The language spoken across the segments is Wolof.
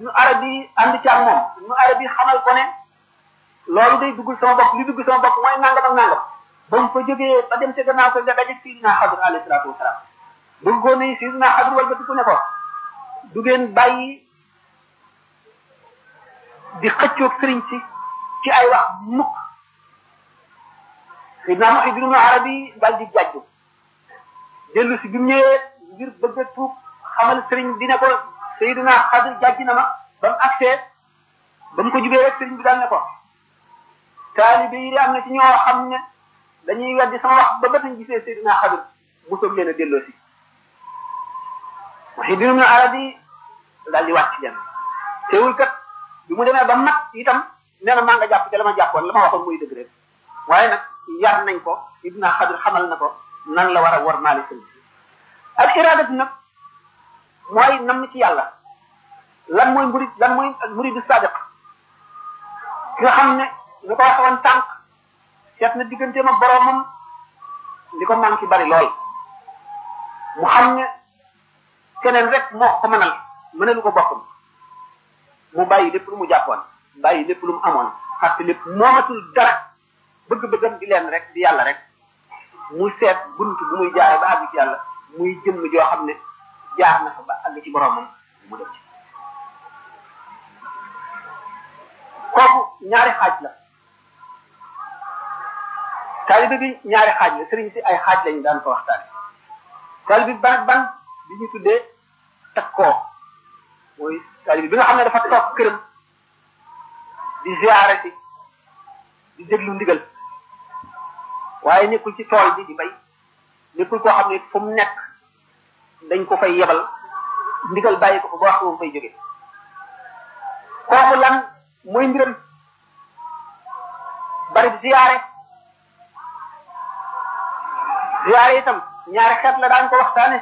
Ibnu Arabi ànd ci ak moom Ibnu Arabi xamal ko ne loolu day duggul sama bopp li dugg sama bopp mooy nangam ak nangam ba mu fa jógee ba dem ca gannaaw ko nga daje Sidina Xadir alayhi salaatu wasalaam bëgg ko ne Sidina Xadir walbatiku ne ko du ngeen bàyyi di xëccoog sëriñ si ci ay wax mukk Sidina Muhyiddin Ibnu Arabi dal di jàjju dellu si bi mu ñëwee ngir bëgg a tuub xamal sëriñ bi ne ko Sidina Xadir jàjji na ma ba mu agsee ba mu ko jubee rek sëriñ bi daal ne ko taalibe yi am na ci ñoo xam ne dañuy weddi sama wax ba batañ gisee Sidina Xadir mu soog leen a delloo si Muhyiddin Ibnu Arabi daal di wàcc leen teewul kat bi mu demee ba mat itam nee na maa nga jàpp te la ma jàppoon la ma waxoon muy dëgg rek waaye nag yar nañ ko Sidina Xadir xamal na ko nan la war a war maali sëriñ al iradatu nag mooy nam ci yàlla lan mooy muridu sadiq ki nga xam ne ñu ko waxoon tànk seet na digganteem ak boroomam li ko man ci bari lool mu xam ne keneen rek moo ko mënalu ko boppam mu bàyyi lépp lu mu jàppoon bàyyi lépp lu mu amoon fàtte lépp moomatul dara bëgg-bëggam di leen rek di yàlla rek mu seet bunt bu muy jaaree ba àgg ci yàlla muy jëmm joo xam ne jaar na fa ba àgg ci boroomam mu dem ci kooku ñaari xaaj la taalibe bi ñaari xaaj la sëriñ si ay xaaj lañu daan ko waxtaane taalibe bi ban bi ñu tuddee takkoo mooy taalibe bi nga xam ne dafa toog këram di ziyaare si di déglu ndigal waaye nekkul ci tool bi di bay nekkul koo xam ne fu mu nekk dañ ko fay yebal ndigal bàyyi ko fa ba waxtu mu fay jóge kooku lan mooy mbiram bari ziyaare itam ñaari xeet la daan ko waxtaane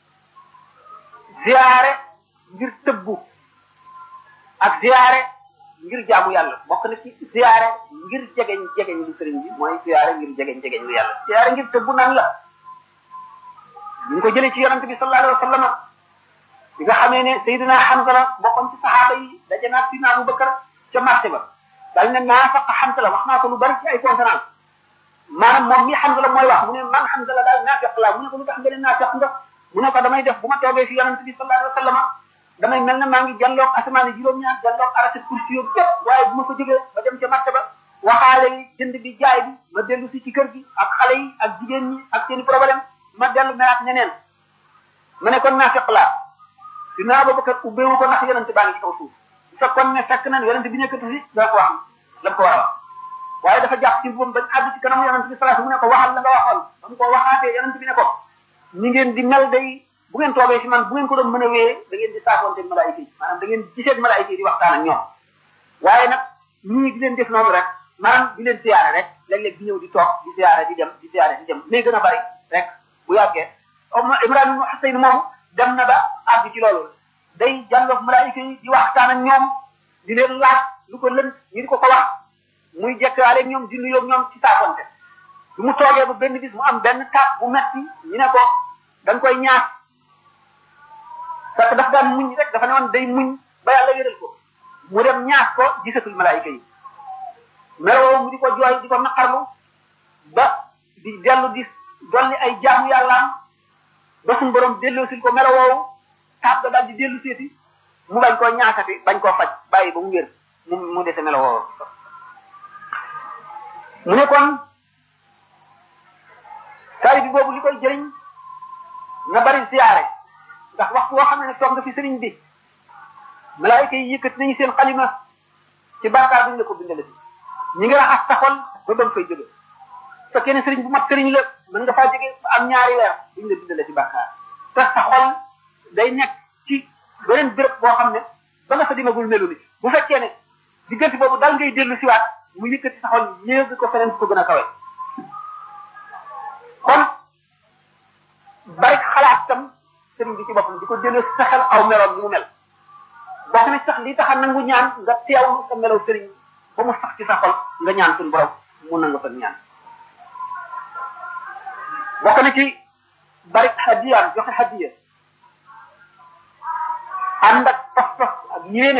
ziyaare ngir tëbbu ak ziyaare ngir jaamu yàlla bokk na ci ziyaare ngir jegeñ lu sëriñ bi mooy ziyaare ngir jegeñ lu yàlla ziyaare ngir tëbbu nan la ñu ngi ko jëlee ci yonante bi sallallahu alayhi wa sallam bi nga xamee ne Seydina Hanzala bokkoon ci saxaaba yi daje naa Seydina Abubakar ca marché ba dal ne naafaq Hanzala wax naa ko lu bari ci ay conférence maanaam moom mi Hanzala mooy wax mu ne man Hanzala daal naafiq la mu ne ko lu tax nga ne naafiq nga mu ne ko damay def bu ma toogee fi yonante bi sallallahu alayhi wa sallam damay mel ne maa ngi jàlloog asamaani juróom-ñaar jàlloog arasa kursi yóbbu yëpp waaye bu ma ko jógee ba dem ca marché ba waxaale yi jënd bi jaay bi ma dellu si ci kër gi ak xale yi ak jigéen ñi ak seeni problème ma dellu melaat ñeneen ma ne kon naafiq laa dina Abubakar ubbeewu ko ndax yonente baa ngi ci kaw suuf bu fekkoon ne fekk na yonente bi nekkatu fi dana ko wax la ko war a wax waaye dafa jàpp ci boppam bañ àgg ci kanamu yonente bi sallallahu mu ne ko waxal la nga waxoon ba mu ko waxaatee yonente bi ne ko ñi ngeen di mel day bu ngeen toogee fi man bu ngeen ko doon mën a wéyee da ngeen di saafoonte malaayika yi maanaam da ngeen gisee malaayika yi di waxtaan ak ñoom waaye nag ñii di leen def noonu rek maanaam di leen siyaare rek léeg-léeg di ñëw di toog di siyaare di dem di siyaare di dem mais gën a bari rek bu yàggee Ibrahima ibn Husayn moom dem na ba àgg ci loolu day jàlloog malaayika yi di waxtaan ak ñoom di leen laaj lu ko lënt ñu di ko wax muy jekkaale ñoom di nuyoo ñoom ci saafonte bu mu toogee ba benn bis mu am benn taab bu metti ñu ne ko da nga koy ñaax parce que daf daan muñ rek dafa ne woon day muñ ba yàlla wéral ko mu dem ñaax ko gisatul malaayika yi meloo mu di ko jooy di ko naqarlu ba di dellu di dolli ay jaamu yàllaam ba suñu borom delloosil ko melo woowu taab ga daal di dellu seeti mu bañ koo ñaakati bañ koo faj bàyyi ba mu wér mu dese melo woowu mu ne kon taalibe bi boobu li koy jëriñ na bari siyaare ndax waxtu woo xam ne toog nga fi sëriñ bi malaayika yi yëkkati nañu seen xalima ci bàkkaar bi ñu la ko bindale fi ñi ngi raxas sa xol ba ba mu fay jóge fekkee ne sëriñ bu mat sëriñ la mën nga faa jóge ba am ñaari weer duñu la bindale ci bàkkaar te sa xol day nekk ci beneen béréb boo xam ne ba nga fa dimagul melu ni bu fekkee ne diggante boobu dal ngay dellu siwaat mu yëkkati sa xol yéeg ko feneen ko gën a kawe kon bari xalaat tam sëriñ bi ci boppam di ko dellu sa xel aw meloon ni mu mel bokk na sax li tax a nangu ñaan nga teewlu sa melaw sëriñ ba mu sax ci sa xol nga ñaan suñu borom mu nanga fa ñaan bokk na ci bari hadiya joxe hadiya ànd ak pas-pas ak yéene